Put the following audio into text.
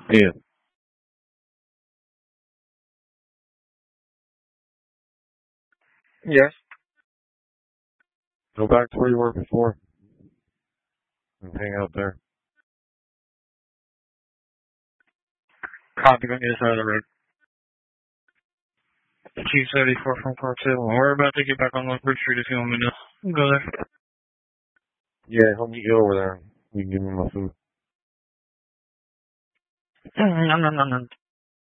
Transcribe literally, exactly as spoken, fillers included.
Yeah. Yes. Go back to where you were before and hang out there. Copy on the other side of the road. two seventy-four from Cartel. We're about to get back on Lockwood Street if you want me to go there. Yeah, he'll meet you over there. We can give him my food. Mm, no, no, no, no.